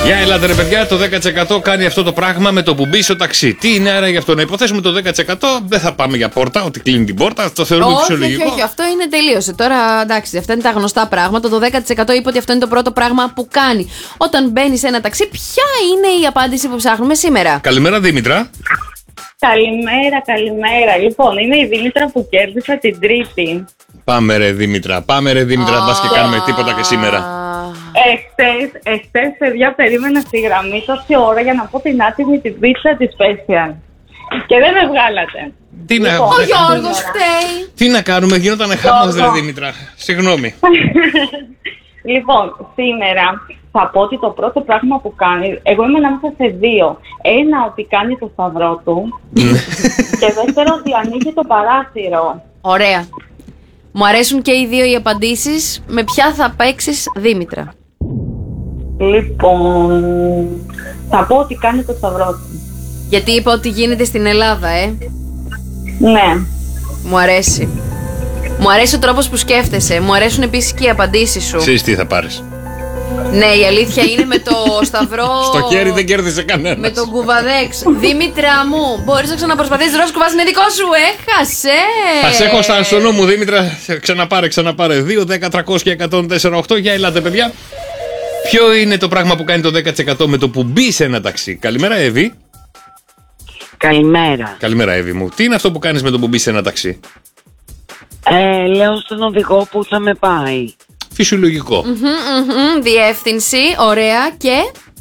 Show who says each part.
Speaker 1: Για ελάτε ρε παιδιά, το 10% κάνει αυτό το πράγμα με το που μπει στο ταξί. Τι είναι άρα γι' αυτό? Να υποθέσουμε το 10%, δεν θα πάμε για πόρτα, ότι κλείνει την πόρτα, το θεωρούμε φυσιολογικό.
Speaker 2: Όχι, αυτό είναι τελείωσε. Τώρα εντάξει, αυτά είναι τα γνωστά πράγματα. Το 10% είπε ότι αυτό είναι το πρώτο πράγμα που κάνει. Όταν μπαίνει σε ένα ταξί, ποια είναι η απάντηση που ψάχνουμε σήμερα?
Speaker 1: Καλημέρα Δήμητρα.
Speaker 3: Καλημέρα. Λοιπόν, είναι η Δήμητρα που κέρδισα την Τρίτη.
Speaker 1: Πάμε ρε Δήμητρα, μπας και κάνουμε τίποτα και σήμερα.
Speaker 3: Εχθές, παιδιά, περίμενα στη γραμμή τόση ώρα για να πω την άτιμη την πίτσα της Special. Και δεν με βγάλατε.
Speaker 2: Ο Γιώργος φταίει.
Speaker 1: Τι να κάνουμε, γινόταν χαμός ρε Δήμητρα. Συγγνώμη.
Speaker 3: Λοιπόν, σήμερα θα πω ότι το πρώτο πράγμα που κάνει, εγώ είμαι ανάμεσα σε δύο. Ένα, ότι κάνει το σταυρό του. Και δεύτερο, ότι ανοίγει το παράθυρο.
Speaker 2: Ωραία. Μου αρέσουν και οι δύο οι απαντήσεις. Με ποια θα παίξεις, Δήμητρα?
Speaker 3: Λοιπόν, θα πω ότι κάνει το σταυρό του.
Speaker 2: Γιατί είπα ότι γίνεται στην Ελλάδα,
Speaker 3: Ναι.
Speaker 2: Μου αρέσει. Μου αρέσει ο τρόπος που σκέφτεσαι. Μου αρέσουν επίσης και οι απαντήσεις σου.
Speaker 1: Ξέρεις τι θα πάρεις?
Speaker 2: Ναι, η αλήθεια είναι με το σταυρό.
Speaker 1: Στο χέρι δεν κέρδισε κανένας.
Speaker 2: Με τον κουβαδέξ. Δήμητρα μου, μπορείς να ξαναπροσπαθήσεις? Ρος κουβάς είναι δικό σου, έχασε.
Speaker 1: Θα σε έχω στο νου μου, Δήμητρα. Ξαναπάρε. 2, 10, 300 και 104,8. Για ελάτε, παιδιά. Ποιο είναι το πράγμα που κάνει το 10% με το που μπει σε ένα ταξί? Καλημέρα, Εύη. Καλημέρα, Εύη μου. Τι είναι αυτό που κάνεις με το που μπει σε ένα ταξί?
Speaker 4: Λέω στον οδηγό που θα με πάει.
Speaker 1: Φυσιολογικό.
Speaker 2: Διεύθυνση, ωραία. Και